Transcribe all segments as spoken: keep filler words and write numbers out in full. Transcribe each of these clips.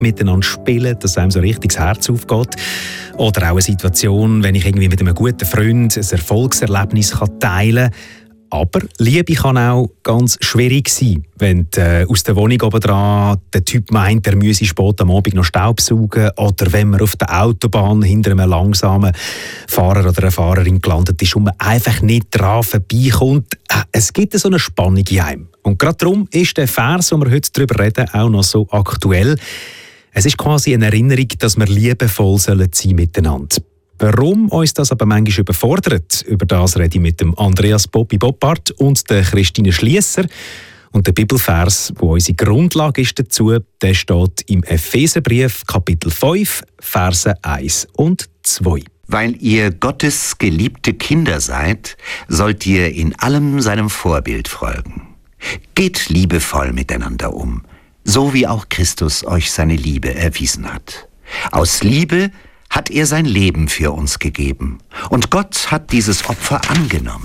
miteinander spielen, dass einem so richtig das Herz aufgeht. Oder auch eine Situation, wenn ich irgendwie mit einem guten Freund ein Erfolgserlebnis teilen kann. Aber Liebe kann auch ganz schwierig sein, wenn äh, aus der Wohnung oben dran der Typ meint, er müsse spät am Abend noch Staubsaugen, oder wenn man auf der Autobahn hinter einem langsamen Fahrer oder einer Fahrerin gelandet ist und man einfach nicht dran vorbeikommt. Äh, es gibt so eine Spannung in einem. Und gerade darum ist der Vers, wo wir heute darüber reden, auch noch so aktuell. Es ist quasi eine Erinnerung, dass wir liebevoll sein sollen miteinander. Warum uns das aber manchmal überfordert, über das rede ich mit dem Andreas Bobby Boppard und der Christine Schliesser. Und der Bibelvers, der unsere Grundlage ist dazu, der steht im Epheserbrief Kapitel fünf, Verse eins und zwei. Weil ihr Gottes geliebte Kinder seid, sollt ihr in allem seinem Vorbild folgen. Geht liebevoll miteinander um, so wie auch Christus euch seine Liebe erwiesen hat. Aus Liebe hat er sein Leben für uns gegeben. Und Gott hat dieses Opfer angenommen.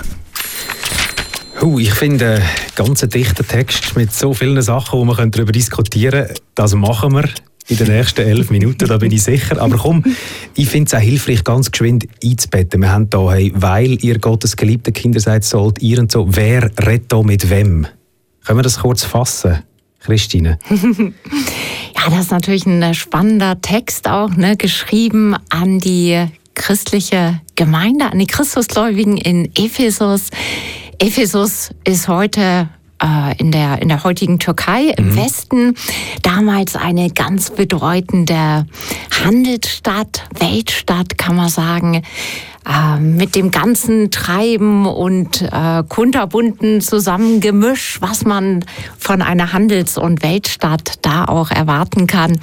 Uh, ich finde, ein ganz dichter Text mit so vielen Sachen, wo man darüber diskutieren können. Das machen wir in den nächsten elf Minuten, da bin ich sicher. Aber komm, ich finde es auch hilfreich, ganz geschwind einzubetten. Wir haben hier, hey, weil ihr Gottes geliebte Kinder seid, sollt ihr und so. Wer redet da mit wem? Können wir das kurz fassen, Christine? Ja, das ist natürlich ein spannender Text auch, ne, geschrieben an die christliche Gemeinde, an die Christusgläubigen in Ephesus. Ephesus ist heute äh, in der in der heutigen Türkei im mhm. Westen, damals eine ganz bedeutende Handelsstadt, Weltstadt, kann man sagen. Mit dem ganzen Treiben und äh, kunterbunten Zusammengemisch, was man von einer Handels- und Weltstadt da auch erwarten kann.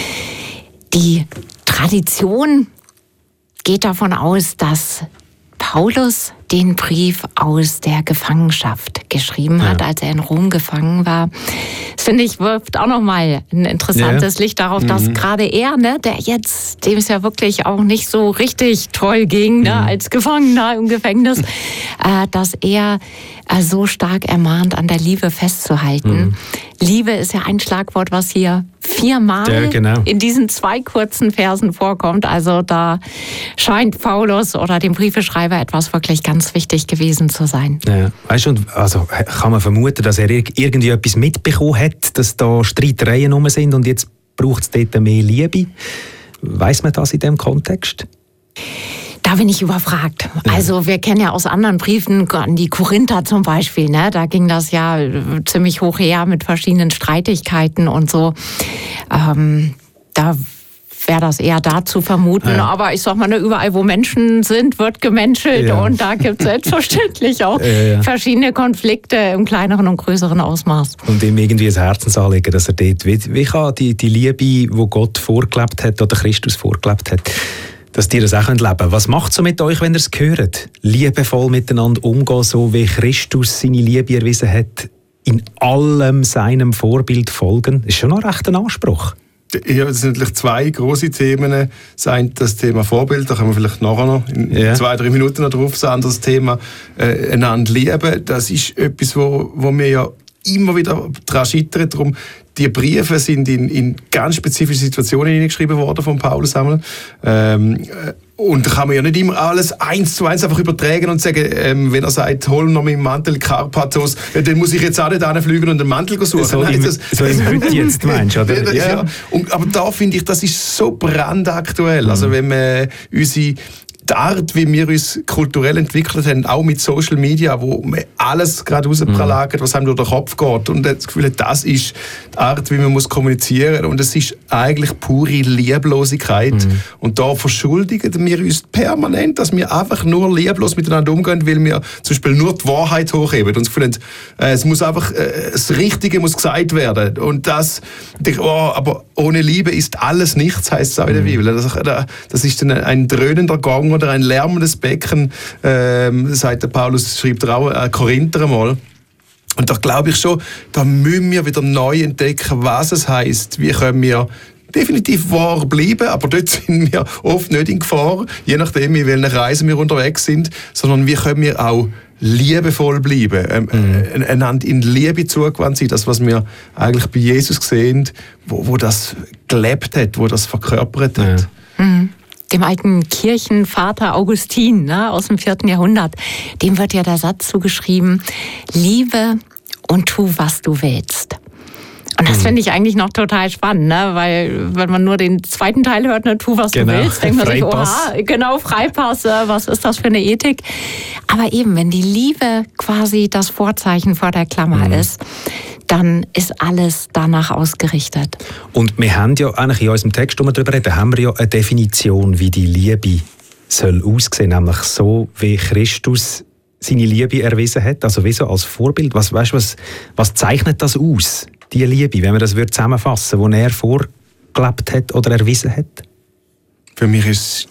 Die Tradition geht davon aus, dass Paulus den Brief aus der Gefangenschaft geschrieben hat, ja. als er in Rom gefangen war. Das finde ich, wirft auch nochmal ein interessantes ja. Licht darauf, dass mhm. gerade er, ne, der jetzt, dem es ja wirklich auch nicht so richtig toll ging, ne, mhm. als Gefangener im Gefängnis, äh, dass er äh, so stark ermahnt, an der Liebe festzuhalten. Mhm. Liebe ist ja ein Schlagwort, was hier viermal ja, genau. in diesen zwei kurzen Versen vorkommt. Also da scheint Paulus oder dem Briefeschreiber etwas wirklich ganz wichtig gewesen zu sein. Ja. Weißt du, also kann man vermuten, dass er irgendwie etwas mitbekommen hat, dass da Streitereien rum sind und jetzt braucht es dort mehr Liebe? Weiss man das in diesem Kontext? Da bin ich überfragt. Ja. Also wir kennen ja aus anderen Briefen, an die Korinther zum Beispiel, ne? Da ging das ja ziemlich hoch her mit verschiedenen Streitigkeiten und so. Ähm, da wäre das eher da zu vermuten. Ja. Aber ich sag mal, ne, überall wo Menschen sind, wird gemenschelt ja. und da gibt es selbstverständlich auch ja, ja. verschiedene Konflikte im kleineren und größeren Ausmaß. Und ihm irgendwie ein Herzensanliegen, dass er dort, wie, wie kann die, die Liebe, die Gott vorgelebt hat oder Christus vorgelebt hat, dass die das auch leben können. Was macht es so mit euch, wenn ihr es hört? Liebevoll miteinander umgehen, so wie Christus seine Liebe erwiesen hat, in allem seinem Vorbild folgen. Das ist schon noch recht ein Anspruch. Ja, das sind natürlich zwei grosse Themen. Das eine das Thema Vorbild, da können wir vielleicht nachher noch in ja. zwei, drei Minuten noch drauf sagen. Das Thema äh, einander lieben, das ist etwas, wo, wo wir ja immer wieder daran scheitern. Darum, die Briefe sind in, in ganz spezifische Situationen hineingeschrieben worden von Paulus. Ähm, und da kann man ja nicht immer alles eins zu eins einfach übertragen und sagen, ähm, wenn er sagt, hol noch meinen Mantel Karpathos, dann muss ich jetzt auch nicht hinfliegen und einen Mantel suchen. So Nein, im, das, so im heute jetzt meinst du, oder? Ja. ja. Und, aber da finde ich, das ist so brandaktuell. Mhm. Also wenn man unsere die Art, wie wir uns kulturell entwickelt haben, auch mit Social Media, wo man alles gerade rauspralagert, was einem durch den Kopf geht. Und das Gefühl, das ist die Art, wie man muss kommunizieren muss. Und es ist eigentlich pure Lieblosigkeit. Mhm. Und da verschuldigen wir uns permanent, dass wir einfach nur lieblos miteinander umgehen, weil wir zum Beispiel nur die Wahrheit hochheben. Und das Gefühl, äh, es muss einfach, äh, das Richtige muss gesagt werden. Und das, oh, aber ohne Liebe ist alles nichts, heisst es auch in der Bibel. Das, das ist dann ein dröhnender Gang oder ein lärmendes Becken, ähm, sagt der Paulus, schreibt er auch, äh, Korinther einmal. Und da glaube ich schon, da müssen wir wieder neu entdecken, was es heisst. Wie können wir definitiv wahr bleiben, aber dort sind wir oft nicht in Gefahr, je nachdem, in welchen Reisen wir unterwegs sind, sondern wie können wir auch liebevoll bleiben, ähm, mhm. einander in Liebe zugewandt sein, das, was wir eigentlich bei Jesus sehen, wo, wo das gelebt hat, wo das verkörpert hat. Ja. Mhm. Dem alten Kirchenvater Augustin, ne, aus dem vierten Jahrhundert, dem wird ja der Satz zugeschrieben, liebe und tu, was du willst. Und das finde ich eigentlich noch total spannend, ne? Weil wenn man nur den zweiten Teil hört, ne, tu, was genau. du willst, denkt man sich, oha, genau, Freipass, was ist das für eine Ethik? Aber eben, wenn die Liebe quasi das Vorzeichen vor der Klammer mhm. ist, dann ist alles danach ausgerichtet. Und wir haben ja eigentlich in unserem Text, wo wir darüber reden, haben wir ja eine Definition, wie die Liebe soll aussehen, nämlich so, wie Christus seine Liebe erwiesen hat, also wie so als Vorbild. Was, weißt, was, was zeichnet das aus, die Liebe, wenn man das zusammenfassen würde, die er vorgelebt hat oder erwiesen hat? Für mich ist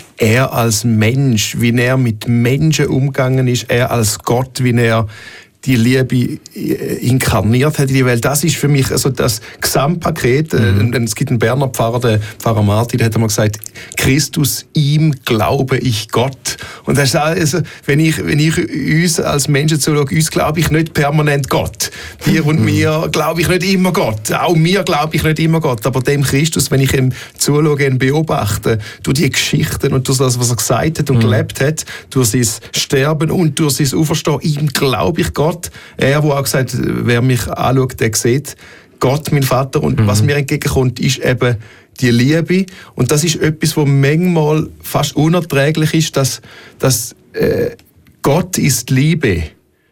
er als Mensch, wie er mit Menschen umgegangen ist, er als Gott, wie er die Liebe inkarniert hat in die Welt. Das ist für mich also das Gesamtpaket. Mhm. Es gibt einen Berner Pfarrer, der Pfarrer Martin, der hat einmal gesagt, Christus, ihm glaube ich Gott. Und das ist also, wenn ich, wenn ich uns als Menschen zuschaue, uns glaube ich nicht permanent Gott. Dir und mhm. mir glaube ich nicht immer Gott. Auch mir glaube ich nicht immer Gott. Aber dem Christus, wenn ich ihm zuschaue, ihn beobachte, durch die Geschichten und durch das, was er gesagt hat und mhm. gelebt hat, durch sein Sterben und durch sein Auferstehen, ihm glaube ich Gott. Er, der auch gesagt hat, wer mich anschaut, der sieht Gott, mein Vater. Und mhm. was mir entgegenkommt, ist eben die Liebe. Und das ist etwas, was manchmal fast unerträglich ist, dass, dass äh, Gott ist Liebe.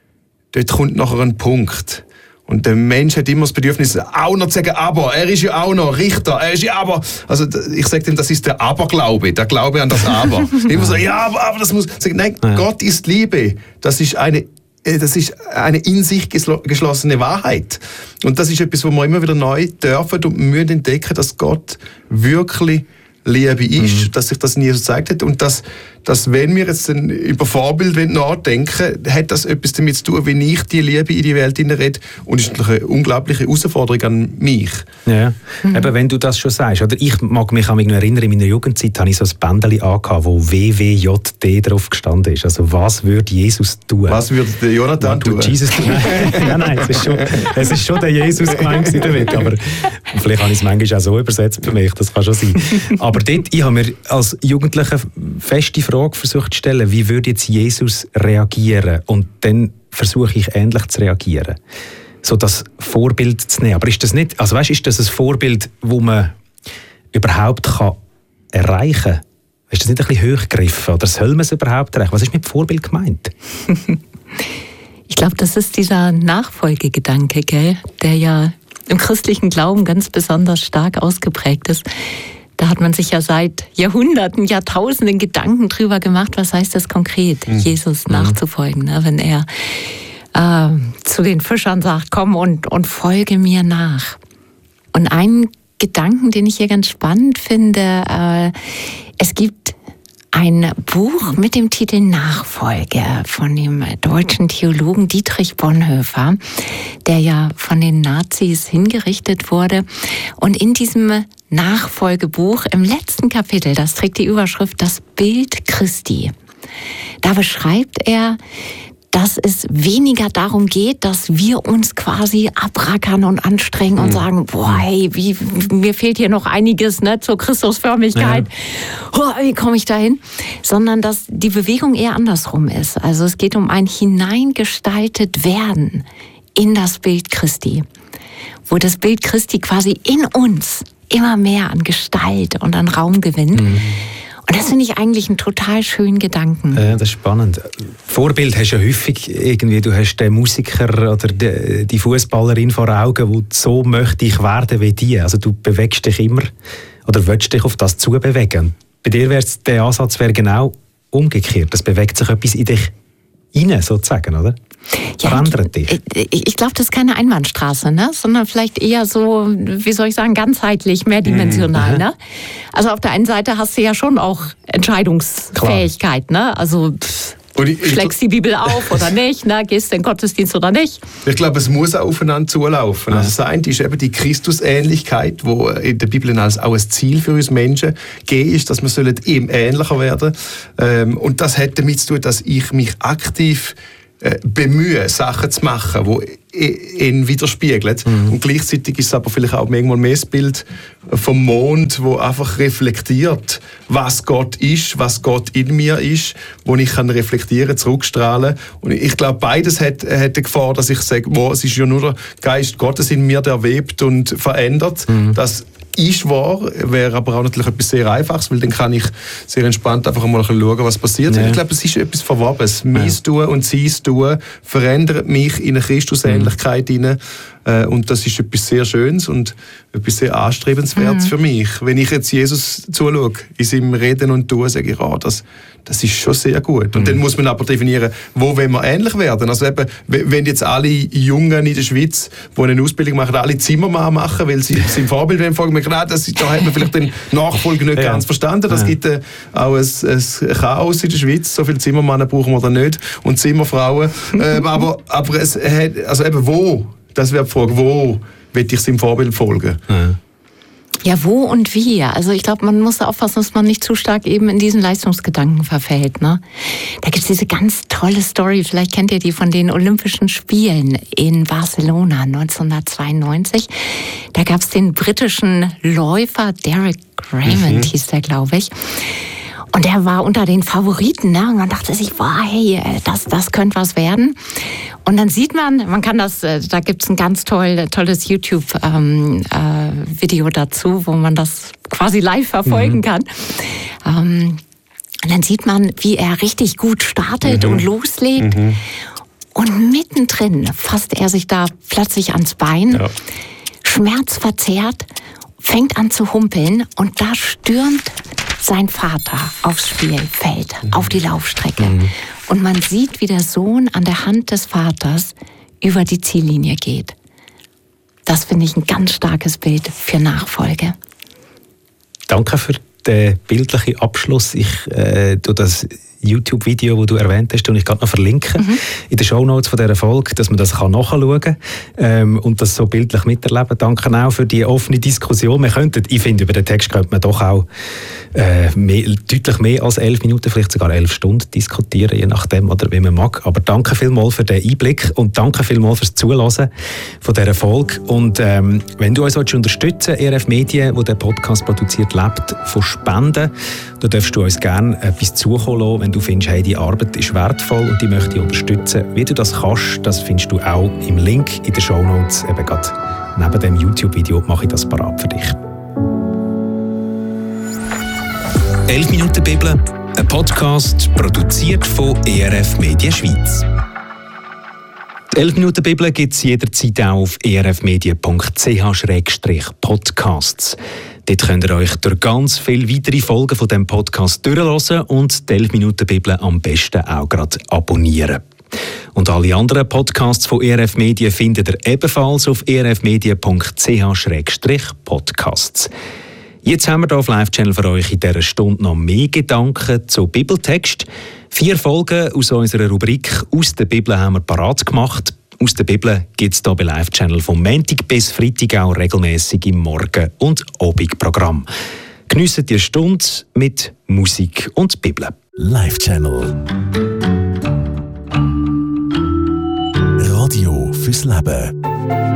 Dort kommt nachher ein Punkt. Und der Mensch hat immer das Bedürfnis, auch noch zu sagen, aber, er ist ja auch noch Richter, er ist ja aber. Also ich sage dem, das ist der Aberglaube, der Glaube an das Aber. Immer so, ja, aber, aber das muss. Nein, ja. Gott ist Liebe. Das ist eine Das ist eine in sich geschlossene Wahrheit. Und das ist etwas, wo wir immer wieder neu dürfen und müssen entdecken, dass Gott wirklich Liebe ist, mhm. dass sich das nie so gezeigt hat. Und dass, dass wenn wir jetzt über Vorbild nachdenken, hat das etwas damit zu tun, wenn ich die Liebe in die Welt hineinrede. Und das ist natürlich eine unglaubliche Herausforderung an mich. Ja, mhm. eben wenn du das schon sagst. Oder ich mag mich an mich noch erinnern, in meiner Jugendzeit hatte ich so ein Bändchen angehabt, wo W W J D drauf gestanden ist. Also was würde Jesus tun? Was würde der Jonathan tun? Jesus tun? Nein, nein, es ist schon, es ist schon der Jesus gemeint damit. Aber vielleicht habe ich es manchmal auch so übersetzt für mich, das kann schon sein. Aber dort, ich habe mir als Jugendlicher feste Frage versucht zu stellen, wie würde jetzt Jesus reagieren? Und dann versuche ich ähnlich zu reagieren. So das Vorbild zu nehmen. Aber ist das nicht, also weißt, ist das ein Vorbild, das man überhaupt kann erreichen kann? Ist das nicht ein bisschen hochgegriffen? Oder soll man es überhaupt erreichen? Was ist mit Vorbild gemeint? Ich glaube, das ist dieser Nachfolgegedanke, gell? Der ja im christlichen Glauben ganz besonders stark ausgeprägt ist. Da hat man sich ja seit Jahrhunderten, Jahrtausenden Gedanken drüber gemacht, was heißt das konkret, mhm. Jesus nachzufolgen. Ne? Wenn er äh, zu den Fischern sagt, komm und, und folge mir nach. Und einen Gedanken, den ich hier ganz spannend finde, äh, es gibt ein Buch mit dem Titel Nachfolge von dem deutschen Theologen Dietrich Bonhoeffer, der ja von den Nazis hingerichtet wurde. Und in diesem Nachfolgebuch im letzten Kapitel, das trägt die Überschrift Das Bild Christi, da beschreibt er, dass es weniger darum geht, dass wir uns quasi abrackern und anstrengen mhm. und sagen, boah, hey, wie, mir fehlt hier noch einiges, ne, zur Christusförmigkeit. Ja. Oh, wie komme ich dahin? Sondern dass die Bewegung eher andersrum ist. Also es geht um ein hineingestaltet werden in das Bild Christi, wo das Bild Christi quasi in uns immer mehr an Gestalt und an Raum gewinnt. Mhm. Und das finde ich eigentlich einen total schönen Gedanken. Ja, das ist spannend. Vorbild hast du ja häufig irgendwie, du hast den Musiker oder die, die Fußballerin vor Augen, wo so möchte ich werden wie die. Also du bewegst dich immer oder willst dich auf das zubewegen. Bei dir wäre der Ansatz wäre genau umgekehrt. Es bewegt sich etwas in dich rein, sozusagen, oder? Ja, verändert dich. Ich, ich glaube, das ist keine Einbahnstraße, ne? Sondern vielleicht eher so, wie soll ich sagen, ganzheitlich, mehrdimensional. Mhm. Ne? Also auf der einen Seite hast du ja schon auch Entscheidungsfähigkeit. Ne? Also pff, Und ich, Schlägst die Bibel auf oder nicht? Ne? Gehst du in den Gottesdienst oder nicht? Ich glaube, es muss auch aufeinander zulaufen. Ja. Also das eine ist eben die Christusähnlichkeit, wo in der Bibel als auch ein Ziel für uns Menschen gegeben ist, dass wir ihm ähnlicher werden sollen. Und das hat damit zu tun, dass ich mich aktiv äh, bemühe, Sachen zu machen, die ihn widerspiegeln. Mhm. Und gleichzeitig ist es aber vielleicht auch manchmal mehr das Bild vom Mond, wo einfach reflektiert, was Gott ist, was Gott in mir ist, wo ich kann reflektieren, zurückstrahlen. Und ich glaube, beides hat, hat die Gefahr, dass ich sage, wow, es ist ja nur der Geist Gottes in mir, der webt und verändert. Mhm. Das ist wahr, wäre aber auch natürlich etwas sehr Einfaches, weil dann kann ich sehr entspannt einfach mal schauen, was passiert. Ja. Ich glaube, es ist etwas Verworbenes. Ja. Mein Tun und sein Tun verändert mich in eine Christusähnlichkeit hinein. Mhm. Und das ist etwas sehr Schönes und etwas sehr Anstrebenswertes mhm. für mich. Wenn ich jetzt Jesus zuschaue, in seinem Reden und Tun, sage ich, oh, das, das ist schon sehr gut. Und mhm. dann muss man aber definieren, wo wollen wir ähnlich werden. Also eben, wenn jetzt alle Jungen in der Schweiz, die eine Ausbildung machen, alle Zimmermann machen, weil sie seinem Vorbild folgen, man kann, das, da hat man vielleicht den Nachfolger nicht ja. ganz verstanden. Das ja. gibt äh, auch ein, ein Chaos in der Schweiz. So viele Zimmermänner brauchen wir da nicht. Und Zimmerfrauen. ähm, aber, aber es hat, also eben wo? Das wäre die Frage, wo will ich seinem Vorbild folgen? Ja. Ja, wo und wie? Also ich glaube, man muss aufpassen, dass man nicht zu stark eben in diesen Leistungsgedanken verfällt. Ne? Da gibt es diese ganz tolle Story, vielleicht kennt ihr die von den Olympischen Spielen in Barcelona neunzehnhundertzweiundneunzig. Da gab es den britischen Läufer Derek Raymond, mhm. hieß der, glaube ich. Und der war unter den Favoriten, ne? Und man dachte sich, boah, hey, das, das könnte was werden. Und dann sieht man, man kann das, da gibt's ein ganz toll, tolles YouTube-Video ähm, äh, dazu, wo man das quasi live verfolgen mhm. kann. Ähm, und dann sieht man, wie er richtig gut startet mhm. und loslegt. Mhm. Und mittendrin fasst er sich da plötzlich ans Bein, ja. schmerzverzerrt, fängt an zu humpeln und da stürmt sein Vater aufs Spielfeld, mhm. auf die Laufstrecke. Mhm. Und man sieht, wie der Sohn an der Hand des Vaters über die Ziellinie geht. Das finde ich ein ganz starkes Bild für Nachfolge. Danke für den bildlichen Abschluss. Ich äh, tue das YouTube-Video, das du erwähnt hast, und ich gerade noch verlinken mhm. in den Shownotes von dieser Folge, dass man das kann nachschauen kann ähm, und das so bildlich miterleben. Danke auch für die offene Diskussion. Wir könnten, ich finde, über den Text könnte man doch auch äh, mehr, deutlich mehr als elf Minuten, vielleicht sogar elf Stunden diskutieren, je nachdem, oder wie man mag. Aber danke vielmals für den Einblick und danke vielmals fürs Zuhören von dieser Folge. Und ähm, wenn du uns unterstützen willst, E R F Medien, wo der Podcast produziert, lebt von Spenden, dann darfst du uns gerne etwas zukommen lassen, wenn du findest, hey, die Arbeit ist wertvoll und die möchte ich unterstützen. Wie du das kannst, das findest du auch im Link in den Shownotes. Eben gerade neben dem YouTube-Video mache ich das parat für dich. elf Minuten Bibel, ein Podcast produziert von E R F Medien Schweiz. Die elf Minuten Bibel gibt es jederzeit auch auf e r f medien punkt c h slash podcasts. Dort könnt ihr euch durch ganz viele weitere Folgen von diesem Podcast durchhören und die elf Minuten Bibel am besten auch gerade abonnieren. Und alle anderen Podcasts von E R F Medien findet ihr ebenfalls auf e r f medien punkt c h slash podcasts. Jetzt haben wir hier auf Live-Channel für euch in dieser Stunde noch mehr Gedanken zu Bibeltext. Vier Folgen aus unserer Rubrik «Aus der Bibel» haben wir parat gemacht. Aus der Bibel gibt es hier bei Live-Channel vom Montag bis Freitag auch regelmässig im Morgen- und Abendprogramm. Geniessen die Stunde mit Musik und Bibel. Live-Channel. Radio fürs Leben.